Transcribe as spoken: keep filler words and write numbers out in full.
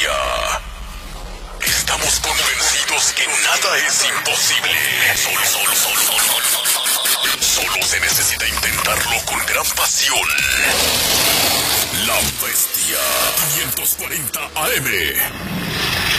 Bestia. Estamos convencidos que nada es imposible. Solo, solo, solo, solo, solo, solo, solo. Solo se necesita intentarlo con gran pasión. La Bestia quinientos cuarenta A M.